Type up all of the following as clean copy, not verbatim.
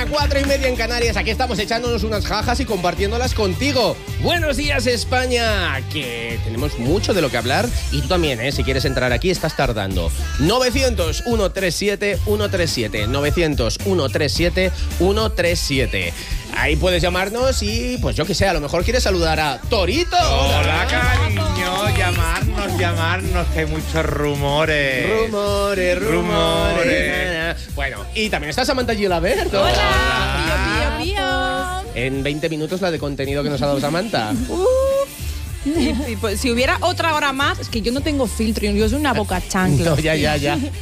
4:30 en Canarias. Aquí estamos echándonos unas jajas y compartiéndolas contigo. Buenos días, España, que tenemos mucho de lo que hablar. Y tú también, si quieres entrar aquí, estás tardando. 900-137-137. 900-137-137. Ahí puedes llamarnos y, pues yo que sé, a lo mejor quieres saludar a Torito. Hola, cariño. Llamarnos, que hay muchos rumores. Rumores. Bueno, y también está Samantha Gilabert. Hola. Pío. En 20 minutos la de contenido que nos ha dado Samantha. Y pues, si hubiera otra hora más, es que yo no tengo filtro, yo soy una boca chancla. No, ya.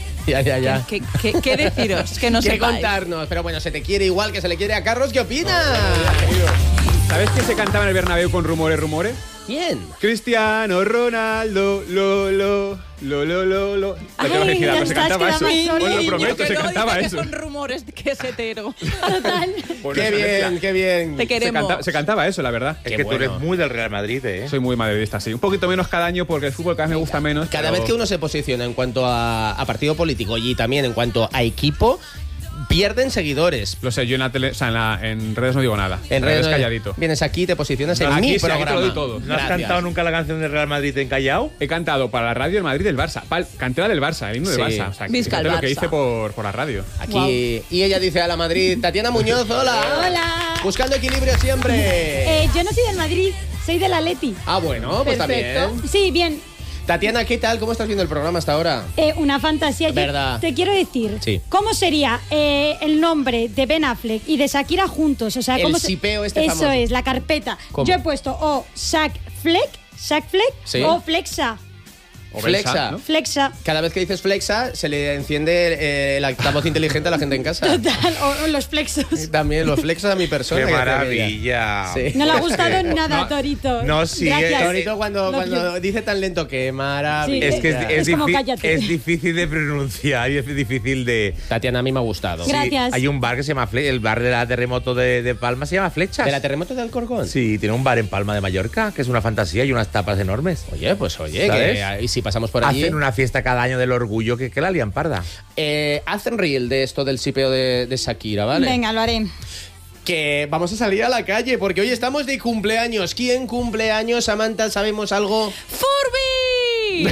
¿Qué deciros? Que no ¿Qué sepáis. contarnos? Pero bueno, se te quiere igual que se le quiere a Carlos. ¿Qué opinas? ¿Sabes quién se cantaba en el Bernabéu con rumores? ¿Quién? Cristiano Ronaldo, lo. La tengo elegida, pero se cantaba eso. Os lo prometo, se cantaba eso. Son rumores que es hetero. Total. Qué bien. Te queremos. Se cantaba eso, la verdad. Es Qué que bueno. tú eres muy del Real Madrid, ¿eh? Soy muy madridista, sí. Un poquito menos cada año porque el fútbol cada vez me gusta menos. Cada vez que uno se posiciona en cuanto a partido político y también en cuanto a equipo, pierden seguidores. Lo sé, yo en la tele, o sea, en redes no digo nada. En redes calladito. Vienes aquí, te posicionas en Aquí mi sí, aquí te programa. lo doy todo. ¿No has Gracias. cantado nunca la canción del Real Madrid en Callao? He cantado para la radio el Madrid del Barça. Cantera del Barça, el himno del Sí. Barça. O sea, Visca el fíjate lo que Barça. hice por la radio. Aquí, Guau. y ella dice a la Madrid, Tatiana Muñoz, hola. Hola. Buscando equilibrio siempre. Yo no soy del Madrid, soy del Atleti. Ah, bueno, pues Perfecto. también. Sí, bien. Tatiana, ¿qué tal? ¿Cómo estás viendo el programa hasta ahora? Una fantasía. Verdad. Te quiero decir, Sí. ¿cómo sería el nombre de Ben Affleck y de Shakira juntos? O sea, El ¿cómo sipeo Eso famoso. es, la carpeta. ¿Cómo? Yo he puesto o Shaq Fleck Sí. o Flexa. O Flexa. Belsa, ¿no? Flexa. Cada vez que dices flexa, se le enciende el altavoz inteligente a la gente en casa. Total, o los flexos. También los flexos a mi persona. ¡Qué que decía maravilla! ella. Sí. No le ha gustado nada, No, Torito. no, sí, Gracias. Torito cuando Love you. dice tan lento, qué maravilla. Es que Es como cállate. es difícil de pronunciar y es difícil de... Tatiana, a mí me ha gustado. Gracias. Gracias. Hay un bar que se llama el bar de la Terremoto de Palma se llama Flechas. ¿De la terremoto de Alcorcón? Sí, tiene un bar en Palma de Mallorca, que es una fantasía y unas tapas enormes. Oye, que ¿Sabes? ahí si pasamos por allí. Hacen una fiesta cada año del orgullo que la lían parda. Hacen reel de esto del sipeo de Shakira, ¿vale? Venga, lo haré. Que vamos a salir a la calle porque hoy estamos de cumpleaños. ¿Quién cumple años, Samantha? ¿Sabemos algo? ¡Furby!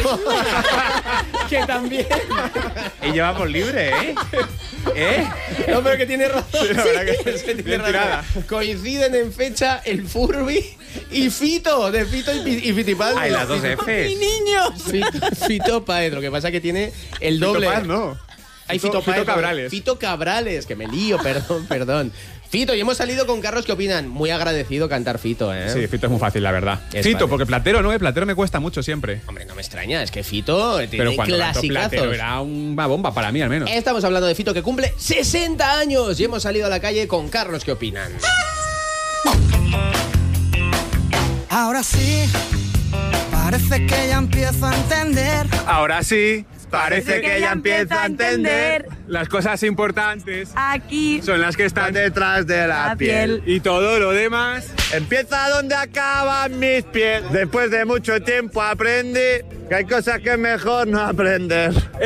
Que también. Y llevamos libre, ¿eh? No, pero que tiene razón. la verdad que Es que tiene bien razón. tirada. Coinciden en fecha el Furby y Fito, de Fito y Fitipaldi. Hay las dos Fs. Fito Páez, lo que pasa que tiene el doble. Fito Paz, no. Hay Fito Páez, Cabrales. Fito Cabrales, que me lío, perdón. Fito, y hemos salido con Carlos, ¿qué opinan? Muy agradecido cantar Fito, ¿eh? Sí, Fito es muy fácil, la verdad. Es Fito, fácil. porque Platero no, Platero me cuesta mucho siempre. Hombre, no me extraña, es que Fito tiene Pero cuando cantó clasicazos. Platero era una bomba para mí, al menos. Estamos hablando de Fito, que cumple 60 años y hemos salido a la calle con Carlos, ¿qué opinan? Ahora sí, parece que ya empiezo a entender. Ahora sí, Parece que ya empieza a entender. Las cosas importantes Aquí. son las que están Detrás de la piel. y todo lo demás. Empieza donde acaban mis pies. Después de mucho tiempo aprendí que hay cosas que es mejor no aprender.